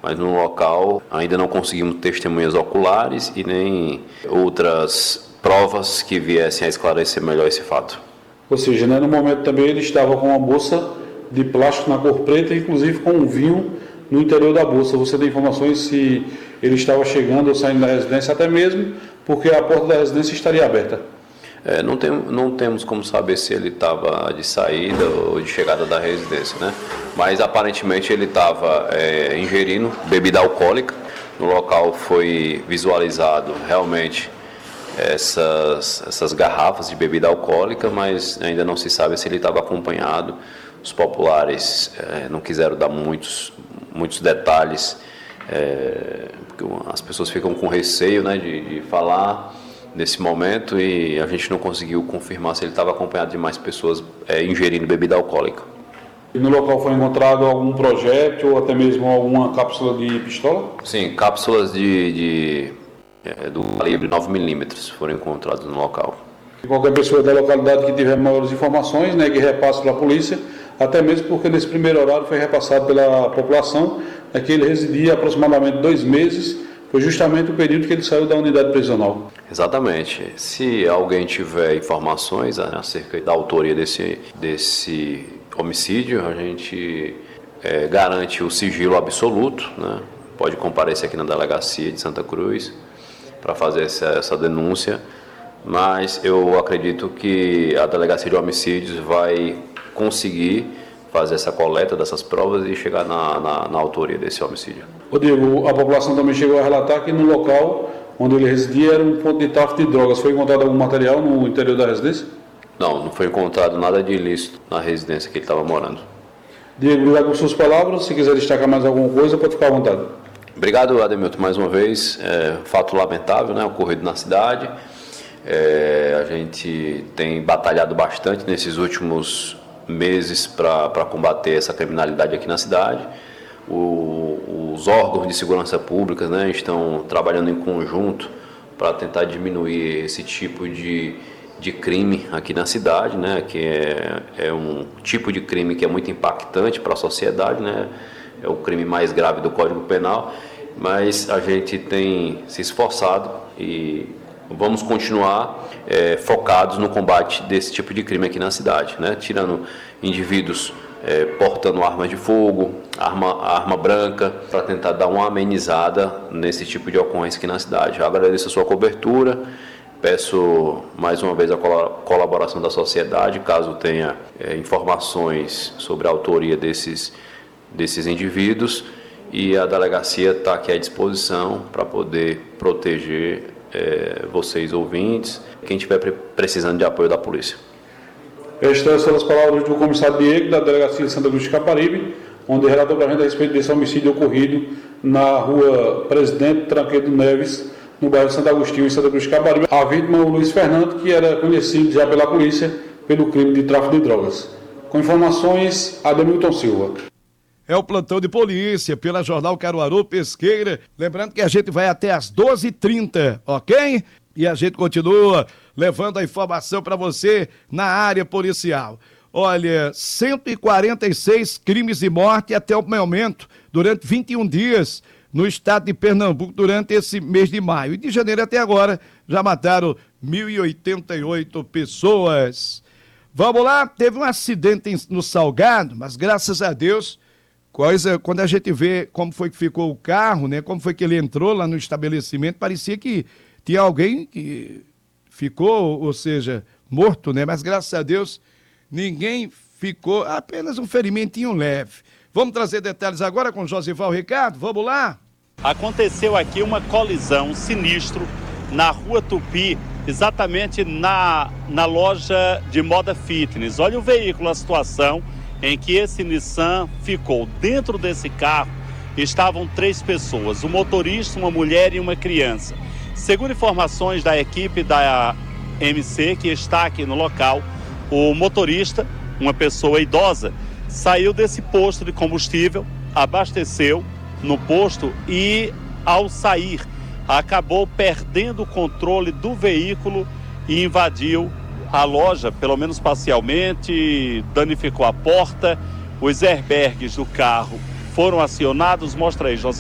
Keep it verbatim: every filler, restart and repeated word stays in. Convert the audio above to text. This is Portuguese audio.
mas no local ainda não conseguimos testemunhas oculares e nem outras provas que viessem a esclarecer melhor esse fato. Ou seja, né, no momento também ele estava com uma bolsa de plástico na cor preta, inclusive com um vinho no interior da bolsa. Você tem informações se ele estava chegando ou saindo da residência, até mesmo porque a porta da residência estaria aberta? É, não, tem, não temos como saber se ele estava de saída ou de chegada da residência, né? Mas aparentemente ele estava é, ingerindo bebida alcoólica. No local foi visualizado realmente essas, essas garrafas de bebida alcoólica, mas ainda não se sabe se ele estava acompanhado. Os populares é, não quiseram dar muitos, muitos detalhes, é, porque as pessoas ficam com receio, né, de, de falar nesse momento, e a gente não conseguiu confirmar se ele estava acompanhado de mais pessoas é, ingerindo bebida alcoólica. E no local foi encontrado algum projétil ou até mesmo alguma cápsula de pistola? Sim, cápsulas de, de, é, do calibre nove milímetros foram encontradas no local. Qualquer pessoa da localidade que tiver maiores informações, né, que repasse para a polícia, até mesmo porque nesse primeiro horário foi repassado pela população, né, que ele residia aproximadamente dois meses, foi justamente o período que ele saiu da unidade prisional. Exatamente. Se alguém tiver informações acerca da autoria desse, desse homicídio, a gente é, garante o sigilo absoluto, né? Pode comparecer aqui na delegacia de Santa Cruz para fazer essa, essa denúncia, mas eu acredito que a delegacia de homicídios vai conseguir fazer essa coleta dessas provas e chegar na, na, na autoria desse homicídio. Ô Diego, a população também chegou a relatar que no local onde ele residia era um ponto de tráfico de drogas. Foi encontrado algum material no interior da residência? Não, não foi encontrado nada de ilícito na residência que ele estava morando. Diego, obrigado por suas palavras. Se quiser destacar mais alguma coisa, pode ficar à vontade. Obrigado, Ademilton, mais uma vez. É um fato lamentável, né, ocorrido na cidade. É, a gente tem batalhado bastante nesses últimos meses para combater essa criminalidade aqui na cidade. O, os órgãos de segurança pública, né, estão trabalhando em conjunto para tentar diminuir esse tipo de, de crime aqui na cidade, né, que é, é um tipo de crime que é muito impactante para a sociedade, né, é o crime mais grave do Código Penal, mas a gente tem se esforçado e vamos continuar é, focados no combate desse tipo de crime aqui na cidade, né? Tirando indivíduos é, portando armas de fogo, arma, arma branca, para tentar dar uma amenizada nesse tipo de ocorrência aqui na cidade. Eu agradeço a sua cobertura, peço mais uma vez a colaboração da sociedade, caso tenha é, informações sobre a autoria desses, desses indivíduos, e a delegacia está aqui à disposição para poder proteger É, vocês ouvintes, quem estiver precisando de apoio da polícia. Estas são as palavras do comissário Diego, da delegacia de Santa Cruz de Caparibe, onde relatou para a gente a respeito desse homicídio ocorrido na rua Presidente Tranquedo Neves, no bairro Santo Agostinho, em Santa Cruz de Caparibe. A vítima, o Luiz Fernando, que era conhecido já pela polícia pelo crime de tráfico de drogas. Com informações, Ademilton Silva. É o plantão de polícia pela Jornal Caruaru Pesqueira. Lembrando que a gente vai até às doze e trinta, ok? E a gente continua levando a informação para você na área policial. Olha, cento e quarenta e seis crimes de morte até o momento, durante vinte e um dias, no estado de Pernambuco, durante esse mês de maio. E de janeiro até agora, já mataram mil e oitenta e oito pessoas. Vamos lá, teve um acidente no Salgado, mas graças a Deus... Coisa, quando a gente vê como foi que ficou o carro, né? Como foi que ele entrou lá no estabelecimento, parecia que tinha alguém que ficou, ou seja, morto, né? Mas graças a Deus, ninguém ficou, apenas um ferimentinho leve. Vamos trazer detalhes agora com Josival Ricardo, vamos lá? Aconteceu aqui uma colisão sinistro na Rua Tupi, exatamente na, na loja de moda fitness. Olha o veículo, a situação em que esse Nissan ficou. Dentro desse carro estavam três pessoas, um motorista, uma mulher e uma criança. Segundo informações da equipe da M C, que está aqui no local, o motorista, uma pessoa idosa, saiu desse posto de combustível, abasteceu no posto e, ao sair, acabou perdendo o controle do veículo e invadiu a loja, pelo menos parcialmente, danificou a porta. Os airbags do carro foram acionados. Mostra aí, José.